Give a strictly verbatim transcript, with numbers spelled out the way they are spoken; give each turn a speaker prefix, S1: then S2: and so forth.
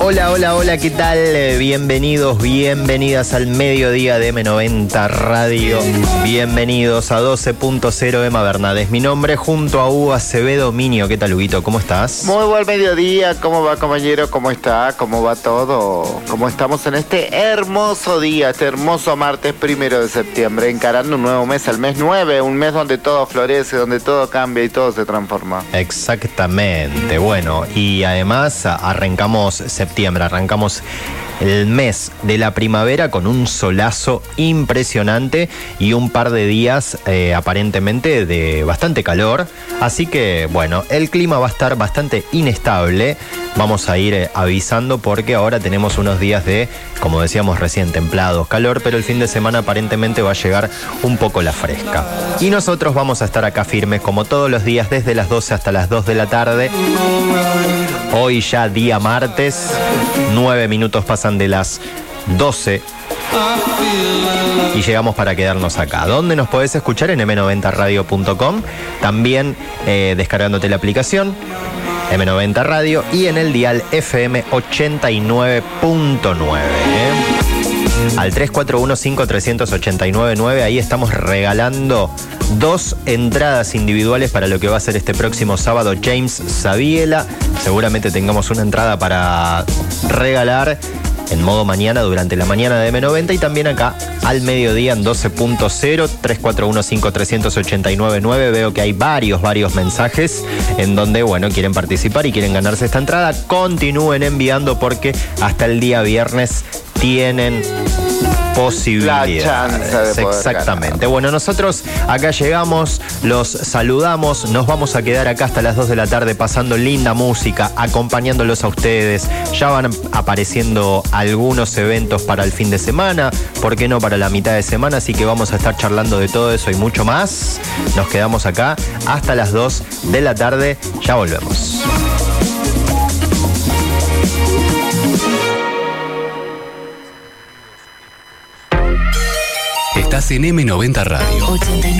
S1: Hola, hola, hola, ¿qué tal? Bienvenidos, bienvenidas al mediodía de eme noventa Radio. Bienvenidos a doce punto cero. Emma Bernades, mi nombre, junto a Hugo Acevedo Minio. ¿Qué tal, Huguito? ¿Cómo estás?
S2: Muy buen mediodía. ¿Cómo va, compañero? ¿Cómo está? ¿Cómo va todo? ¿Cómo estamos en este hermoso día, este hermoso martes primero de septiembre, encarando un nuevo mes, el mes nueve, un mes donde todo florece, donde todo cambia y todo se transforma?
S1: Exactamente. Bueno, y además arrancamos septiembre, arrancamos el mes de la primavera con un solazo impresionante y un par de días eh, aparentemente de bastante calor. Así que bueno, el clima va a estar bastante inestable. Vamos a ir eh, avisando porque ahora tenemos unos días de, como decíamos recién, templados, calor, pero el fin de semana aparentemente va a llegar un poco la fresca. Y nosotros vamos a estar acá firmes como todos los días desde las doce hasta las dos de la tarde. Hoy ya día martes, nueve minutos pasan de las doce y llegamos para quedarnos acá. ¿Dónde nos podés escuchar? En eme noventa radio punto com, también eh, descargándote la aplicación eme noventa Radio y en el dial efe eme ochenta y nueve punto nueve. ¿eh? Al tres cuatro uno cinco tres ocho nueve nueve, ahí estamos regalando dos entradas individuales para lo que va a ser este próximo sábado James Sabiela. Seguramente tengamos una entrada para regalar en modo mañana, durante la mañana de eme noventa, y también acá al mediodía en doce punto cero, tres cuatro uno cinco tres ocho nueve nueve. Veo que hay varios, varios mensajes en donde, bueno, quieren participar y quieren ganarse esta entrada. Continúen enviando porque hasta el día viernes tienen posibilidades.
S2: La chance de poder
S1: Exactamente.
S2: ganar.
S1: Bueno, nosotros acá llegamos, los saludamos, nos vamos a quedar acá hasta las dos de la tarde pasando linda música, acompañándolos a ustedes. Ya van apareciendo algunos eventos para el fin de semana, ¿por qué no para la mitad de semana? Así que vamos a estar charlando de todo eso y mucho más. Nos quedamos acá hasta las dos de la tarde. Ya volvemos.
S3: Estás en eme noventa Radio.